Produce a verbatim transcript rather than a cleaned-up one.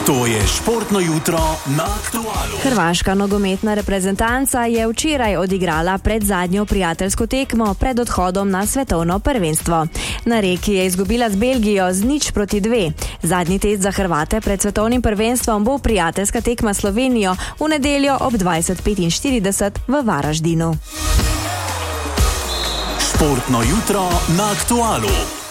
To je športno jutro na Aktualu. Hrvaška nogometna reprezentanca je včeraj odigrala predzadnjo prijateljsko tekmo pred odhodom na svetovno prvenstvo. Na Reki je izgubila z Belgijo z nič proti dve. Zadnji test za Hrvate pred svetovnim prvenstvom bo prijateljska tekma s Slovenijo v nedeljo ob dvajset petinštirideset v Varaždinu. Športno jutro na Aktualu.